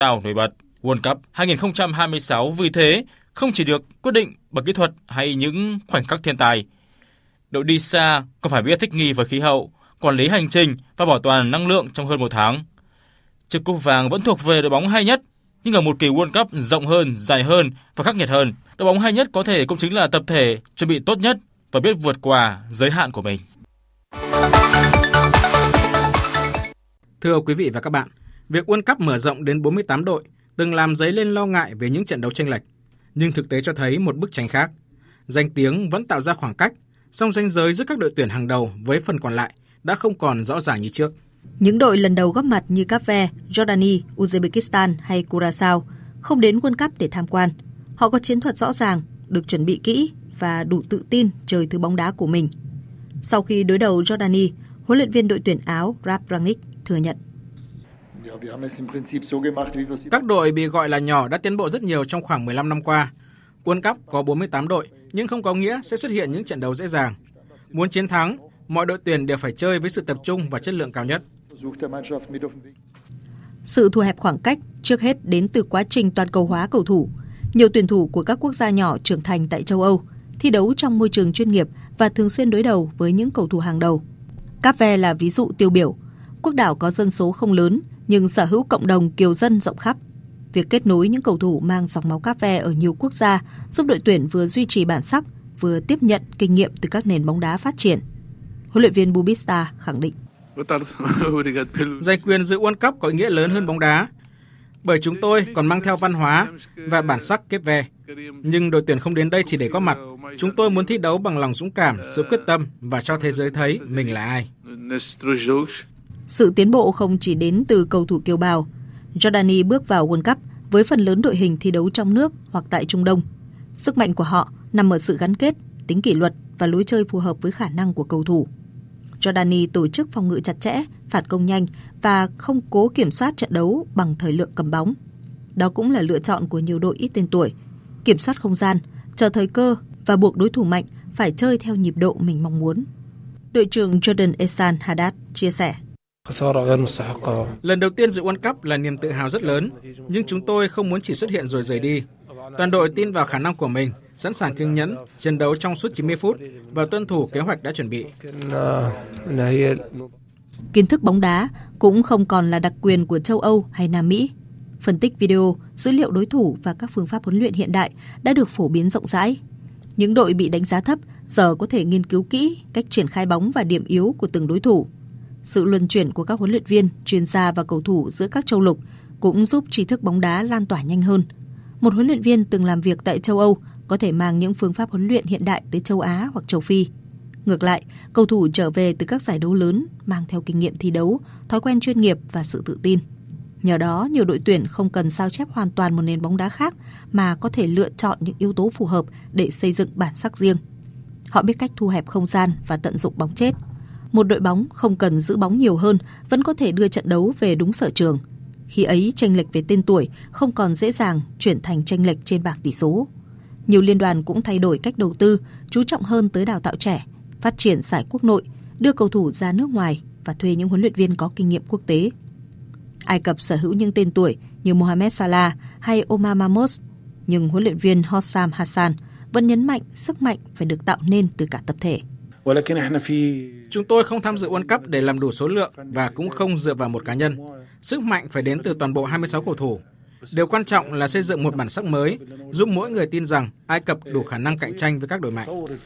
Nào nổi bật, World Cup 2026 vì thế không chỉ được quyết định bằng kỹ thuật hay những khoảnh khắc thiên tài. Đội đi xa còn phải biết thích nghi với khí hậu, quản lý hành trình và bảo toàn năng lượng trong hơn một tháng. Chiếc cúp vàng vẫn thuộc về đội bóng hay nhất, nhưng ở một kỳ World Cup rộng hơn, dài hơn và khắc nghiệt hơn, đội bóng hay nhất có thể cũng chính là tập thể chuẩn bị tốt nhất và biết vượt qua giới hạn của mình. Thưa quý vị và các bạn, việc World Cup mở rộng đến 48 đội từng làm dấy lên lo ngại về những trận đấu chênh lệch, nhưng thực tế cho thấy một bức tranh khác. Danh tiếng vẫn tạo ra khoảng cách, song ranh giới giữa các đội tuyển hàng đầu với phần còn lại đã không còn rõ ràng như trước. Những đội lần đầu góp mặt như Cape Verde, Jordani, Uzbekistan hay Curaçao không đến World Cup để tham quan. Họ có chiến thuật rõ ràng, được chuẩn bị kỹ và đủ tự tin chơi thứ bóng đá của mình. Sau khi đối đầu Jordani, huấn luyện viên đội tuyển Áo Ralf Rangnick thừa nhận. Các đội bị gọi là nhỏ đã tiến bộ rất nhiều trong khoảng 15 năm qua. World Cup có 48 đội, nhưng không có nghĩa sẽ xuất hiện những trận đấu dễ dàng. Muốn chiến thắng, mọi đội tuyển đều phải chơi với sự tập trung và chất lượng cao nhất. Sự thu hẹp khoảng cách trước hết đến từ quá trình toàn cầu hóa cầu thủ. Nhiều tuyển thủ của các quốc gia nhỏ trưởng thành tại châu Âu thi đấu trong môi trường chuyên nghiệp và thường xuyên đối đầu với những cầu thủ hàng đầu. Cape Verde là ví dụ tiêu biểu. Quốc đảo có dân số không lớn nhưng sở hữu cộng đồng kiều dân rộng khắp. Việc kết nối những cầu thủ mang dòng máu Cape Verde ở nhiều quốc gia giúp đội tuyển vừa duy trì bản sắc, vừa tiếp nhận kinh nghiệm từ các nền bóng đá phát triển. Huấn luyện viên Bubista khẳng định. Giành quyền dự World Cup có ý nghĩa lớn hơn bóng đá, bởi chúng tôi còn mang theo văn hóa và bản sắc Cape Verde. Nhưng đội tuyển không đến đây chỉ để có mặt. Chúng tôi muốn thi đấu bằng lòng dũng cảm, sự quyết tâm và cho thế giới thấy mình là ai. Sự tiến bộ không chỉ đến từ cầu thủ kiều bào. Jordani bước vào World Cup với phần lớn đội hình thi đấu trong nước hoặc tại Trung Đông. Sức mạnh của họ nằm ở sự gắn kết, tính kỷ luật và lối chơi phù hợp với khả năng của cầu thủ. Jordani tổ chức phòng ngự chặt chẽ, phản công nhanh và không cố kiểm soát trận đấu bằng thời lượng cầm bóng. Đó cũng là lựa chọn của nhiều đội ít tên tuổi. Kiểm soát không gian, chờ thời cơ và buộc đối thủ mạnh phải chơi theo nhịp độ mình mong muốn. Đội trưởng Jordan Ehsan Haddad chia sẻ. Lần đầu tiên dự World Cup là niềm tự hào rất lớn, nhưng chúng tôi không muốn chỉ xuất hiện rồi rời đi. Toàn đội tin vào khả năng của mình, sẵn sàng kiên nhẫn, chiến đấu trong suốt 90 phút và tuân thủ kế hoạch đã chuẩn bị. Kiến thức bóng đá cũng không còn là đặc quyền của châu Âu hay Nam Mỹ. Phân tích video, dữ liệu đối thủ và các phương pháp huấn luyện hiện đại đã được phổ biến rộng rãi. Những đội bị đánh giá thấp giờ có thể nghiên cứu kỹ cách triển khai bóng và điểm yếu của từng đối thủ. Sự luân chuyển của các huấn luyện viên, chuyên gia và cầu thủ giữa các châu lục cũng giúp tri thức bóng đá lan tỏa nhanh hơn. Một huấn luyện viên từng làm việc tại châu Âu có thể mang những phương pháp huấn luyện hiện đại tới châu Á hoặc châu Phi. Ngược lại, cầu thủ trở về từ các giải đấu lớn mang theo kinh nghiệm thi đấu, thói quen chuyên nghiệp và sự tự tin. Nhờ đó, nhiều đội tuyển không cần sao chép hoàn toàn một nền bóng đá khác mà có thể lựa chọn những yếu tố phù hợp để xây dựng bản sắc riêng. Họ biết cách thu hẹp không gian và tận dụng bóng chết. Một đội bóng không cần giữ bóng nhiều hơn vẫn có thể đưa trận đấu về đúng sở trường. Khi ấy, chênh lệch về tên tuổi không còn dễ dàng chuyển thành chênh lệch trên bảng tỷ số. Nhiều liên đoàn cũng thay đổi cách đầu tư, chú trọng hơn tới đào tạo trẻ, phát triển giải quốc nội, đưa cầu thủ ra nước ngoài và thuê những huấn luyện viên có kinh nghiệm quốc tế. Ai Cập sở hữu những tên tuổi như Mohamed Salah hay Omar Mahmoud, nhưng huấn luyện viên Hossam Hassan vẫn nhấn mạnh sức mạnh phải được tạo nên từ cả tập thể. Chúng tôi không tham dự World Cup để làm đủ số lượng và cũng không dựa vào một cá nhân. Sức mạnh phải đến từ toàn bộ 26 cầu thủ. Điều quan trọng là xây dựng một bản sắc mới, giúp mỗi người tin rằng Ai Cập đủ khả năng cạnh tranh với các đội mạnh.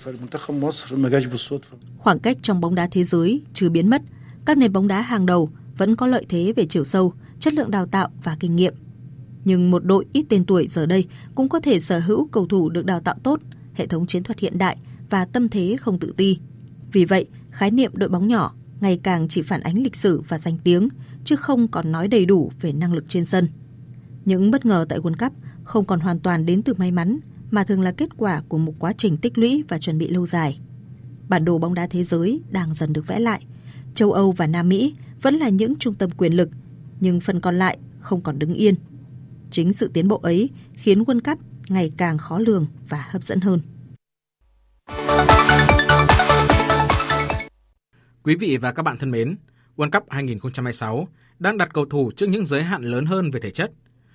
Khoảng cách trong bóng đá thế giới chưa biến mất, các nền bóng đá hàng đầu vẫn có lợi thế về chiều sâu, chất lượng đào tạo và kinh nghiệm. Nhưng một đội ít tên tuổi giờ đây cũng có thể sở hữu cầu thủ được đào tạo tốt, hệ thống chiến thuật hiện đại và tâm thế không tự ti. Vì vậy, khái niệm đội bóng nhỏ ngày càng chỉ phản ánh lịch sử và danh tiếng, chứ không còn nói đầy đủ về năng lực trên sân. Những bất ngờ tại World Cup không còn hoàn toàn đến từ may mắn, mà thường là kết quả của một quá trình tích lũy và chuẩn bị lâu dài. Bản đồ bóng đá thế giới đang dần được vẽ lại. Châu Âu và Nam Mỹ vẫn là những trung tâm quyền lực, nhưng phần còn lại không còn đứng yên. Chính sự tiến bộ ấy khiến World Cup ngày càng khó lường và hấp dẫn hơn. Quý vị và các bạn thân mến, World Cup 2026 đang đặt cầu thủ trước những giới hạn lớn hơn về thể chất.